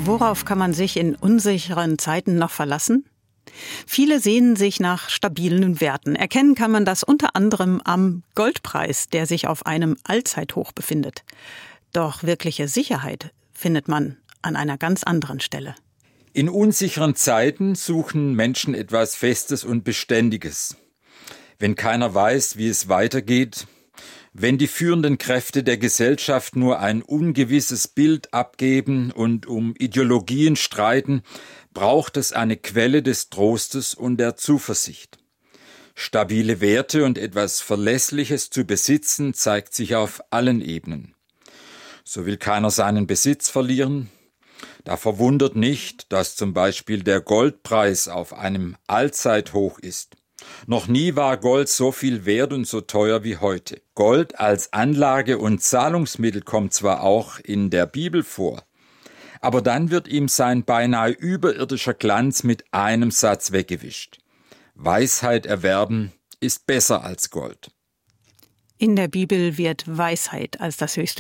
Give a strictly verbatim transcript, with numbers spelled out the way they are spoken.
Worauf kann man sich in unsicheren Zeiten noch verlassen? Viele sehnen sich nach stabilen Werten. Erkennen kann man das unter anderem am Goldpreis, der sich auf einem Allzeithoch befindet. Doch wirkliche Sicherheit findet man an einer ganz anderen Stelle. In unsicheren Zeiten suchen Menschen etwas Festes und Beständiges. Wenn keiner weiß, wie es weitergeht, wenn die führenden Kräfte der Gesellschaft nur ein ungewisses Bild abgeben und um Ideologien streiten, braucht es eine Quelle des Trostes und der Zuversicht. Stabile Werte und etwas Verlässliches zu besitzen, zeigt sich auf allen Ebenen. So will keiner seinen Besitz verlieren. Da verwundert nicht, dass zum Beispiel der Goldpreis auf einem Allzeithoch ist. Noch nie war Gold so viel wert und so teuer wie heute. Gold als Anlage- und Zahlungsmittel kommt zwar auch in der Bibel vor, aber dann wird ihm sein beinahe überirdischer Glanz mit einem Satz weggewischt. Weisheit erwerben ist besser als Gold. In der Bibel wird Weisheit als das höchste